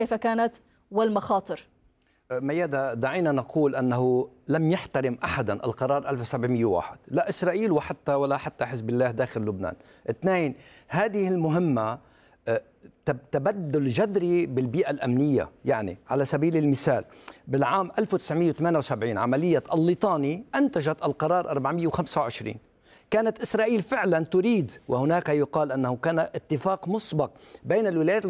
كيف كانت والمخاطر؟ ميادة، دعينا نقول أنه لم يحترم أحدا القرار 1701، لا إسرائيل ولا حتى حزب الله داخل لبنان. اثنين، هذه المهمة تبدل جذري بالبيئة الأمنية. يعني على سبيل المثال بالعام 1978 عملية الليطاني أنتجت القرار 425. كانت إسرائيل فعلا تريد، وهناك يقال أنه كان اتفاق مسبق بين الولايات